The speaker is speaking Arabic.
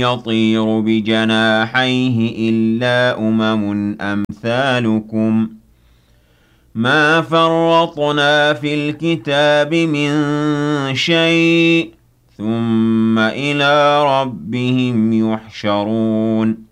يطير بجناحيه إلا أمثالكم ما فرطنا في الكتاب من شيء ثم إلى ربهم يحشرون